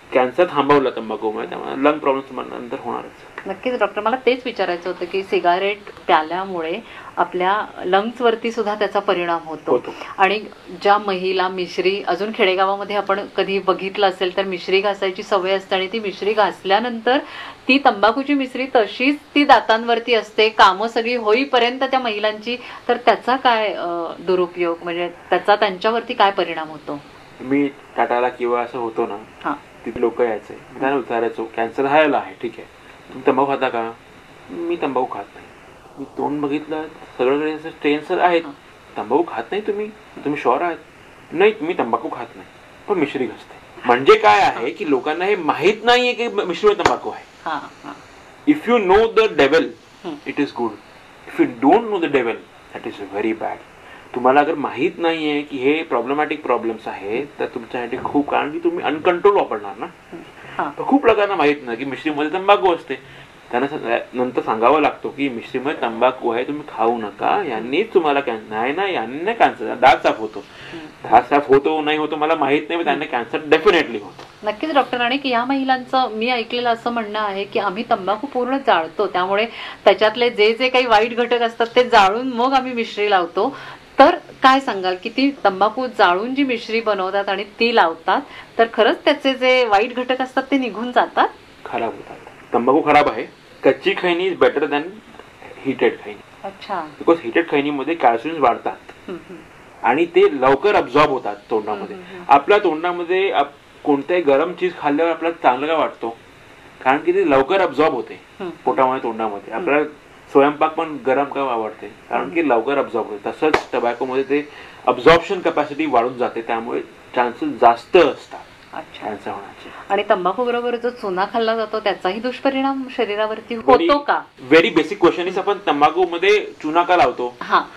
Cancer थांबवला तंबाखूमुळे, त्यामुळे लंग प्रॉब्लेम तुम्हाला नंतर होणारच. नक्कीच डॉक्टर, मला तेच विचारायचं होतं की सिगारेट प्याल्यामुळे आपल्या लंग्सवरती सुद्धा त्याचा परिणाम होतो. आणि ज्या महिला मिश्री, अजून खेडेगावामध्ये आपण कधी बघितलं असेल तर मिश्री घासायची सवय असते आणि ती मिश्री घासल्यानंतर ती तंबाखूची मिश्री तशीच ती दातांवरती असते कामं सगळी होईपर्यंत त्या महिलांची. तर त्याचा काय दुरुपयोग, म्हणजे त्याचा त्यांच्यावरती काय परिणाम होतो? मी टाटाला किंवा असं होतो ना, तिथे लोक यायचे, मी त्यांना विचारायचो कॅन्सर व्हायला आहे ठीक आहे, तुम्ही तंबाखू खाता का? मी तंबाखू खात नाही. मी तोंड बघितलं, सगळ्याकडे कॅन्सर आहेत, तंबाखू खात नाही तुम्ही शुअर आहात? नाही मी तंबाखू खात नाही, पण मिश्री घासते. म्हणजे काय आहे की लोकांना हे माहित नाहीये की मिश्रीमध्ये तंबाखू आहे. If you know the devil it is good, if you don't know the devil that is very bad. तुम्हाला अगर माहित नाहीये की हे प्रॉब्लेमॅटिक प्रॉब्लेम्स आहेत तर तुमच्यासाठी खूप, कारण की तुम्ही अनकंट्रोल वापरणार ना. तर खूप लोकांना माहित नाही की मिश्रीमध्ये तंबाखू असते. त्यांना नंतर सांगावं लागतो की मिश्रीमध्ये तंबाखू आहे, तुम्ही खाऊ नका, यांनीच तुम्हाला कॅन्सर नाही, यांनी कॅन्सर, दात साफ होतो, दात साफ होतो नाही होतो मला माहित नाही, त्यांना कॅन्सर डेफिनेटली होतो. नक्कीच डॉक्टर. आणि या महिलांचं मी ऐकलेलं असं म्हणणं आहे की आम्ही तंबाखू पूर्ण जाळतो, त्यामुळे त्याच्यातले जे जे काही वाईट घटक असतात ते जाळून मग आम्ही मिश्री लावतो. तर काय सांगाल की ती तंबाखू जाळून जी मिश्री बनवतात आणि ती लावतात तर खरंच त्याचे जे वाईट घटक असतात ते निघून जातात, खराब होतात? तंबाखू खराब आहे. कच्ची खैनी इज बेटर दॅन हिटेड खैनी. अच्छा. बिकॉज हिटेड खैनीमध्ये कॅल्शियम वाढतात आणि ते लवकर अब्झॉर्ब होतात तोंडामध्ये. आपल्या तोंडामध्ये कोणत्याही गरम चीज खाल्ल्यावर आपल्याला चांगलं काय वाटतो, कारण की ते लवकर अब्झॉर्ब होते पोटामध्ये, तोंडामध्ये. आपल्याला स्वयंपाक पण गरम का आवडते, कारण की लवकर अब्झॉर्ब होते. तसंच टबॅकोमध्ये ते अब्झॉर्प्शन कॅपॅसिटी वाढून जाते, त्यामुळे चान्सेस जास्त असतात कॅन्सर होण्याचे. आणि तंबाखू बरोबर जो चुना खाल्ला जातो त्याचाही दुष्परिणाम शरीरावरती होतो का? व्हेरी बेसिक क्वेश्चन इज, आपण तंबाखू मध्ये चुना का लावतो?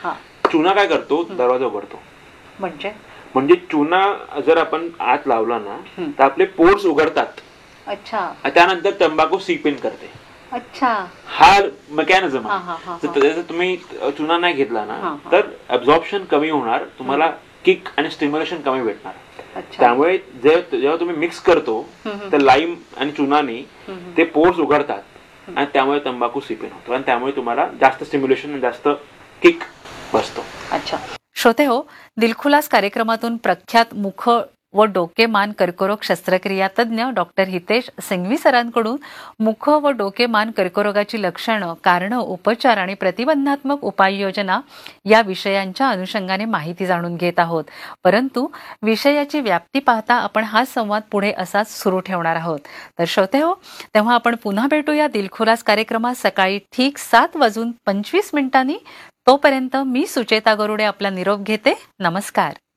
चुना काय करतो? दरवाजा उघडतो. म्हणजे चुना जर आपण आत लावला ना तर आपले पोर्स उघडतात. अच्छा. त्यानंतर तंबाखू सीप इन करते. अच्छा. हा मेकॅनिझम आहे. जर तुम्ही चुना नाही घेतला ना तर अब्झॉर्प्शन कमी होणार, तुम्हाला किक आणि स्टिम्युलेशन कमी भेटणार. त्यामुळे जेव्हा तुम्ही मिक्स करतो तर लाईम आणि चुनाने ते पोर्स उघडतात आणि त्यामुळे तंबाखू सीप इन होतो आणि त्यामुळे तुम्हाला जास्त स्टिम्युलेशन, जास्त किक बसतो. अच्छा. श्रोते हो, दिलखुलास कार्यक्रमातून प्रख्यात मुख व डोके मान कर्करोग शस्त्रक्रिया तज्ज्ञ डॉक्टर हितेश सिंघवी सरांकडून मुख व डोके मान कर्करोगाची लक्षणं, कारणं, उपचार आणि प्रतिबंधात्मक उपाययोजना या विषयांच्या अनुषंगाने माहिती जाणून घेत आहोत. परंतु विषयाची व्याप्ती पाहता आपण हा संवाद पुढे असाच सुरू ठेवणार आहोत. तर श्रोते हो, तेव्हा आपण पुन्हा भेटूया दिलखुलास कार्यक्रमात सकाळी ठीक 7:25 तोपर्यंत मी सुचेता गरुडे आपला निरोप घेते. नमस्कार.